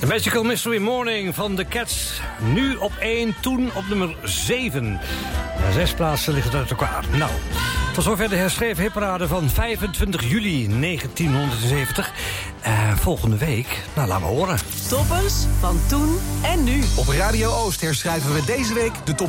The Magical Mystery Morning van The Cats. Nu op 1, toen op nummer 7. Na 6 plaatsen liggen uit elkaar. Nou, tot zover de herschreven hitparade van 25 juli 1970. Volgende week, nou, laten we horen. Toppers van toen en nu. Op Radio Oost herschrijven we deze week de top